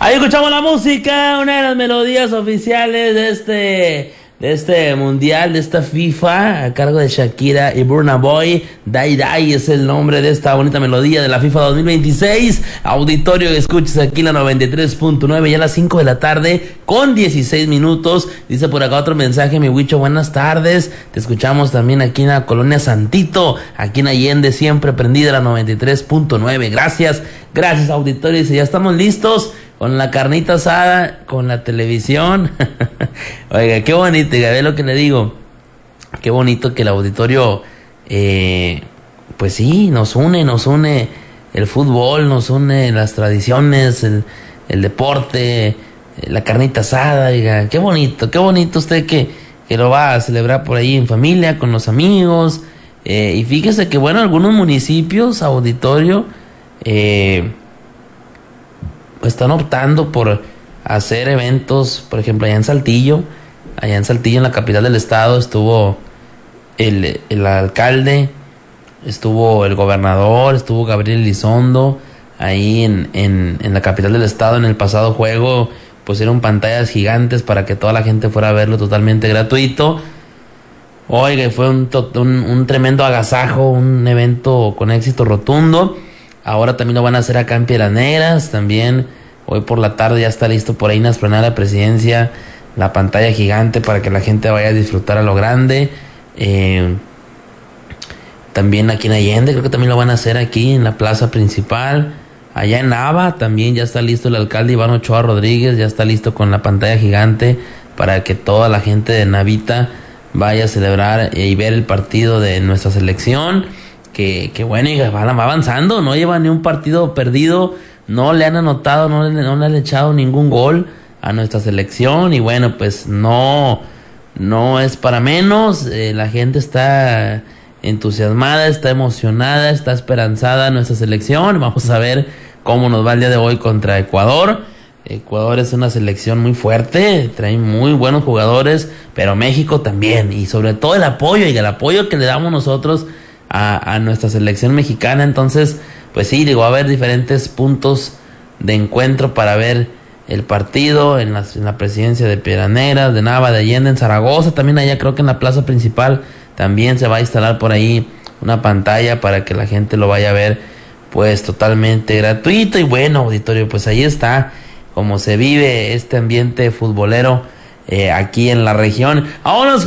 Ahí escuchamos la música, una de las melodías oficiales de este mundial, de esta FIFA, a cargo de Shakira y Burna Boy. Dai Dai es el nombre de esta bonita melodía de la FIFA 2026. Auditorio, escuches aquí la 93.9, ya a las 5 de la tarde con 16 minutos. Dice por acá otro mensaje, mi Huicho, buenas tardes. Te escuchamos también aquí en la colonia Santito, aquí en Allende, siempre prendida la 93.9. Gracias auditorio. Dice, ya estamos listos con la carnita asada, con la televisión. Oiga, qué bonito, ve lo que le digo. Qué bonito que el auditorio, pues sí, nos une el fútbol, nos une las tradiciones, el deporte, la carnita asada. Oiga, qué bonito usted que lo va a celebrar por ahí en familia, con los amigos. Y fíjese que bueno, algunos municipios, auditorio, están optando por hacer eventos, por ejemplo, allá en Saltillo, en la capital del estado, estuvo el alcalde, estuvo el gobernador, estuvo Gabriel Elizondo, ahí en la capital del estado. En el pasado juego pusieron pantallas gigantes para que toda la gente fuera a verlo totalmente gratuito. Oiga, fue un tremendo agasajo, un evento con éxito rotundo. Ahora también lo van a hacer acá en Piedras Negras. También hoy por la tarde ya está listo por ahí en la explanada de la Presidencia la pantalla gigante para que la gente vaya a disfrutar a lo grande. También aquí en Allende creo que también lo van a hacer aquí en la plaza principal. Allá en Nava también ya está listo el alcalde Iván Ochoa Rodríguez, ya está listo con la pantalla gigante para que toda la gente de Navita vaya a celebrar y ver el partido de nuestra selección. Que bueno, y va avanzando, no lleva ni un partido perdido, no le han anotado, no le han echado ningún gol a nuestra selección. Y bueno, pues no es para menos. La gente está entusiasmada, está emocionada, está esperanzada nuestra selección. Vamos a ver cómo nos va el día de hoy contra Ecuador. Ecuador es una selección muy fuerte, trae muy buenos jugadores, pero México también, y sobre todo el apoyo que le damos nosotros a nuestra selección mexicana. Entonces, pues sí, va a haber diferentes puntos de encuentro para ver el partido en la presidencia de Piedras Negras, de Nava, de Allende, en Zaragoza. También allá creo que en la plaza principal también se va a instalar por ahí una pantalla para que la gente lo vaya a ver pues totalmente gratuito. Y bueno, auditorio, pues ahí está como se vive este ambiente futbolero aquí en la región. Vámonos